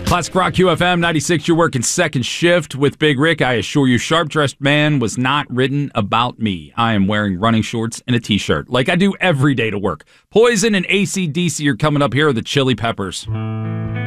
Classic Rock QFM 96, you're working second shift with Big Rick. I assure you, Sharp Dressed Man was not written about me. I am wearing running shorts and a t-shirt like I do every day to work. Poison and AC/DC are coming up. Here are the Chili Peppers.